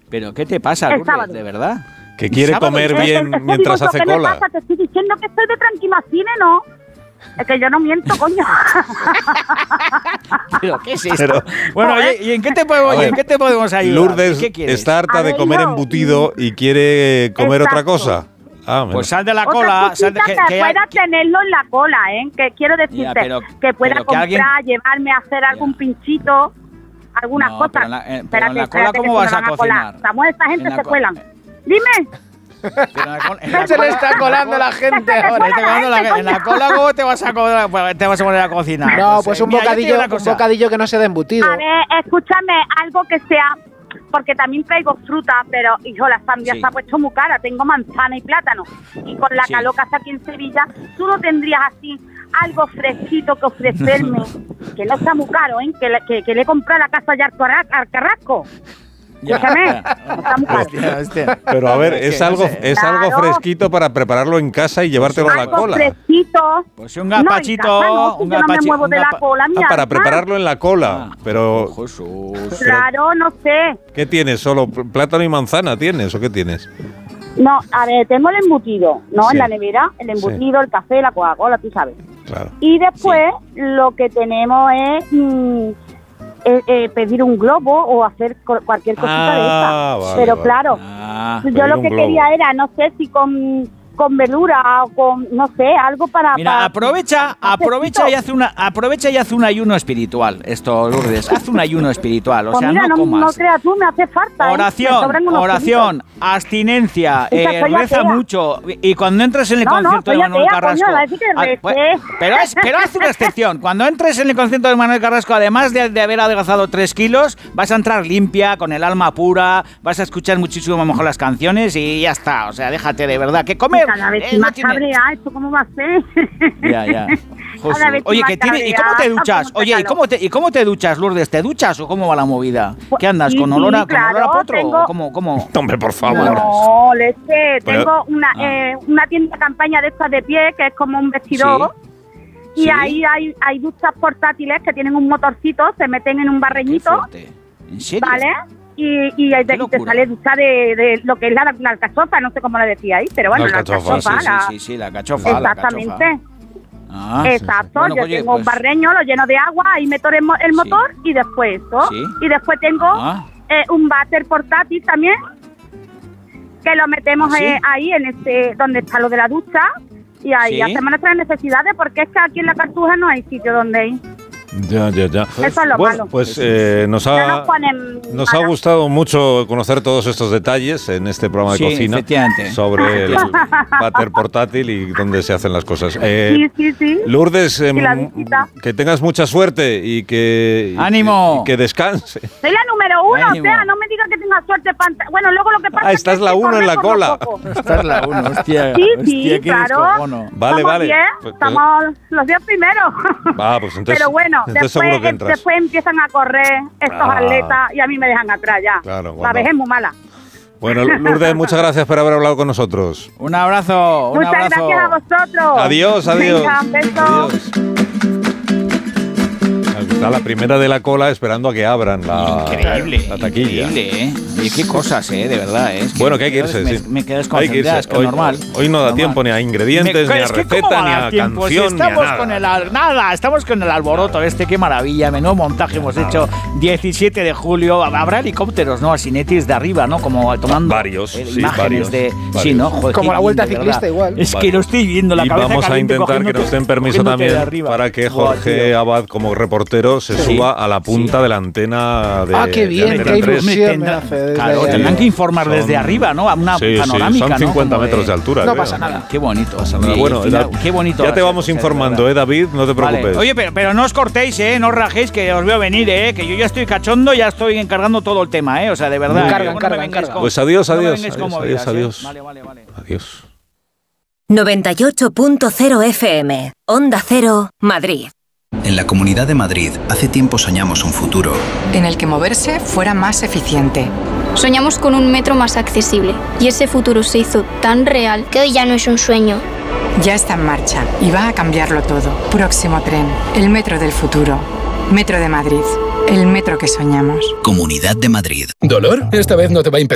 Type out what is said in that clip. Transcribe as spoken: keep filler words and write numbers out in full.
¿Pero qué te pasa, Lourdes, de verdad? Que quiere comer bien es, es, mientras digo, hace ¿qué cola. Me pasa? Te estoy diciendo que estoy de tranquimacine, ¿no? Es que yo no miento, coño. ¿Pero qué es esto? Pero, bueno, oye, ¿y en qué te podemos, ver, ¿en qué te podemos ayudar? Lourdes está harta de comer yo, embutido y quiere comer exacto. otra cosa. Ah, pues sal de la cola. Sal de, que, que, que pueda que, tenerlo en la cola, ¿eh? Que quiero decirte ya, pero, que pueda pero comprar, que alguien... llevarme a hacer algún ya. pinchito, algunas no, cosas. Pero en la, eh, pero en la cola, ¿cómo vas a cocinar? Samuel, esta gente se cuelan. Dime. Pero en la, se le está colando la gente ahora. La gente, en la cola, ¿cómo te vas a colar, te vas a poner a cocinar? No, pues, pues un mira, bocadillo, un bocadillo que no sea de embutido. A ver, escúchame, algo que sea, porque también traigo fruta, pero hijo, la sandía sí. se ha puesto muy cara. Tengo manzana y plátano. Y con la sí. calor que hace aquí en Sevilla, tú no tendrías así algo fresquito que ofrecerme, que no está muy caro, ¿eh? Que le, que, que le compré a la casa de al Carrasco. Escúchame, hostia, hostia. Pero a ver, es algo es claro. algo fresquito para prepararlo en casa y llevártelo a la cola. Fresquito. Pues un gazpachito, no, no, si un gazpachito. No de la cola, ah, para prepararlo en la cola, pero oh, Jesús. Claro, no sé. ¿Qué tienes? ¿Solo plátano y manzana tienes o qué tienes? No, a ver, tengo el embutido, ¿no? Sí. En la nevera, el embutido, sí. el café, la Coca-Cola, tú sabes. Claro. Y después sí. lo que tenemos es mmm, Eh, eh, pedir un globo o hacer co- cualquier cosita ah, de esta. Vale, pero vale. claro, ah, yo lo que quería era, no sé si con, con verdura o con, no sé, algo para... Mira, para, aprovecha, aprovecha y hace una, aprovecha y hace un ayuno espiritual, esto, Lourdes, haz un ayuno espiritual, o pues sea, mira, no, no comas. No creas tú, me hace falta. Oración, ¿eh? oración, abstinencia, eh, reza mucho, y cuando entres en el no, concierto no, de Manuel atea, Carrasco... Coño, a, pues, pero, es, pero haz una excepción, cuando entres en el concierto de Manuel Carrasco, además de, de haber adelgazado tres kilos, vas a entrar limpia, con el alma pura, vas a escuchar muchísimo mejor las canciones y ya está, o sea, déjate de verdad, que comer... Cada vez eh, más no tiene... cabrea, ¿esto cómo va a ser? Ya, ya. Oye, que tiene, ¿y cómo te duchas? Oye, ¿y cómo te, ¿y cómo te duchas, Lourdes? ¿Te duchas o cómo va la movida? ¿Qué andas? ¿Con olor a, sí, claro, con olor a potro? Tengo... ¿Cómo, cómo? Hombre, por favor. No, leche. Pero... Tengo una, ah. eh, una tienda de campaña de estas de pie, que es como un vestidor. ¿Sí? Y ¿Sí? ahí hay, hay duchas portátiles que tienen un motorcito, se meten en un barreñito. ¿En serio? ¿Vale? Y, y te, te sale ducha de, de lo que es la, la alcachofa, no sé cómo lo decía ahí, pero bueno, la, la alcachofa. Sí, la, sí, sí, sí, la alcachofa. Exactamente. La cachofa. Ah, exacto, sí, sí. Bueno, yo oye, tengo pues... un barreño, lo lleno de agua, ahí meto el, el motor sí. y después esto. ¿Sí? Y después tengo ah. eh, un váter portátil también, que lo metemos ¿Ah, sí? eh, ahí en este donde está lo de la ducha y ahí ¿Sí? hacemos nuestras necesidades, porque es que aquí en la Cartuja no hay sitio donde ir. Ya, ya, ya. Eso es lo bueno, malo. Pues eh, nos ha, no nos nos ha gustado mucho conocer todos estos detalles en este programa sí, de cocina sobre el váter portátil y dónde se hacen las cosas. Eh, sí, sí, sí. Lourdes, eh, que tengas mucha suerte y que, ¡ánimo! Y que descanse. Soy la número uno, ¡ánimo! O sea, no me digas que tenga suerte. Panta- bueno, luego lo que pasa ah, estás es la que uno en la cola. Estás la uno, hostia. Sí, sí, hostia, claro. Vale, Somos vale. Diez, pues, estamos los diez primeros. Va, pues entonces, pero bueno, entonces después, seguro que entras. después empiezan a correr estos ah. atletas y a mí me dejan atrás ya. Claro, la vejez es muy mala. Bueno, Lourdes, muchas gracias por haber hablado con nosotros. Un abrazo, un muchas abrazo. gracias a vosotros. Adiós, adiós. Venga, un beso. Adiós. Está la primera de la cola esperando a que abran la, increíble, la taquilla. Increíble, ¿eh? Y qué cosas, ¿eh? De verdad, ¿eh? Es que bueno, que hay que irse, me, sí. Me quedé desconcentrada, es que hoy, normal. Hoy no da normal. tiempo ni a ingredientes, me, ni a es que receta, ni a tiempo? canción, si estamos ni a nada. Con el, nada, estamos con el alboroto este, qué maravilla, menudo montaje hemos hecho. diecisiete de julio, habrá helicópteros, ¿no? Asinetis de arriba, ¿no? Como tomando varios, eh, sí, imágenes varios, de... varios. Sí, ¿no? Joder, como la vuelta bien, ciclista igual. Es vale. que lo estoy viendo, la y cabeza vamos a intentar que nos den permiso también para que Jorge wow, Abad, como reportero, se sí. suba a la punta sí. de la antena de... Ah, qué bien, qué ilusión me hace. Claro, tendrán que informar son, desde arriba, ¿no? A una sí, panorámica, sí, son cincuenta ¿no? metros de, de altura. No creo. pasa nada. Qué bonito. Pasa nada. Sí, bueno, final, qué bonito. Ya te vamos ser, informando, ¿eh, David? No te preocupes. Vale. Oye, pero, pero no os cortéis, ¿eh? No os rajéis, que os veo venir, ¿eh? Que yo ya estoy cachondo, ya estoy encargando todo el tema, ¿eh? O sea, de verdad. Encarga, ¿eh? encarga, no encarga. Con, pues adiós, adiós. No adiós, adiós, adiós, adiós. ¿eh? Vale, vale, vale. Adiós. noventa y ocho punto cero F M, Onda Cero, Madrid. En la Comunidad de Madrid, hace tiempo soñamos un futuro en el que moverse fuera más eficiente. Soñamos con un metro más accesible y ese futuro se hizo tan real que hoy ya no es un sueño. Ya está en marcha y va a cambiarlo todo. Próximo tren, el metro del futuro. Metro de Madrid, el metro que soñamos. Comunidad de Madrid. ¿Dolor? Esta vez no te va a impedir